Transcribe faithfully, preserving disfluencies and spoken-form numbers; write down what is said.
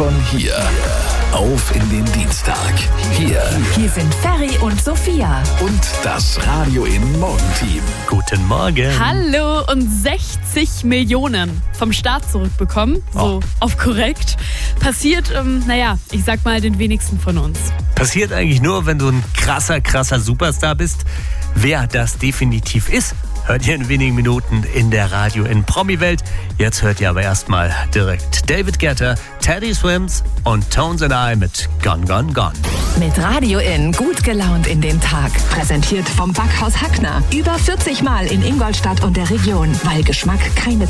von hier auf in den Dienstag. Hier. Hier sind Ferry und Sophia. Und das Radio in Morgenteam. Guten Morgen. Hallo und sechzig Millionen vom Staat zurückbekommen. So Oh. auf korrekt. Passiert, ähm, naja, ich sag mal den wenigsten von uns. Passiert eigentlich nur, wenn du ein krasser, krasser Superstar bist. Wer das definitiv ist, hört ihr in wenigen Minuten in der Radio in Promi-Welt. Jetzt hört ihr aber erstmal direkt David Guetta, Teddy Swims und Tones and I mit Gone, Gone, Gone. Mit Radio in gut gelaunt in den Tag. Präsentiert vom Backhaus Hackner. Über vierzig Mal in Ingolstadt und der Region. Weil Geschmack keine